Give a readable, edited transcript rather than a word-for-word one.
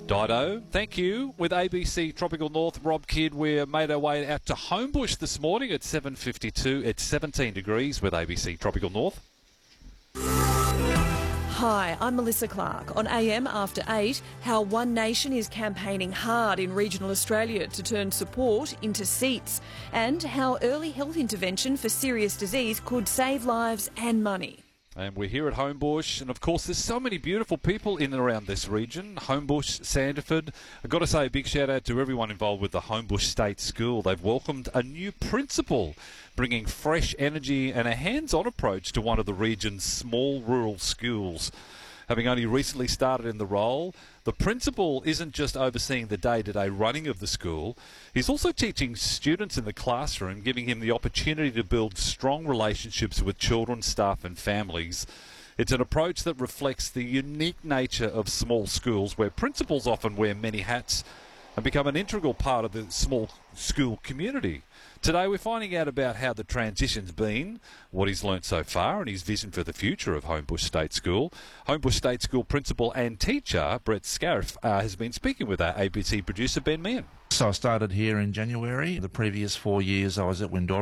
Dido, thank you. With ABC Tropical North, Rob Kidd, we're made our way out to Homebush this morning at 7:52. It's 17 degrees with ABC Tropical North. Hi, I'm Melissa Clark. On AM After 8, how One Nation is campaigning hard in regional Australia to turn support into seats, and how early health intervention for serious disease could save lives and money. And we're here at Homebush, and of course there's so many beautiful people in and around this region. Homebush, Sanderford. I've got to say a big shout out to everyone involved with the Homebush State School. They've welcomed a new principal, bringing fresh energy and a hands-on approach to one of the region's small rural schools. Having only recently started in the role, the principal isn't just overseeing the day-to-day running of the school, he's also teaching students in the classroom, giving him the opportunity to build strong relationships with children, staff and families. It's an approach that reflects the unique nature of small schools, where principals often wear many hats and become an integral part of the small school community. Today we're finding out about how the transition's been, what he's learnt so far and his vision for the future of Homebush State School. Homebush State School principal and teacher Brett Scariff has been speaking with our ABC producer Ben Meehan. So I started here in January. The previous 4 years I was at Windora.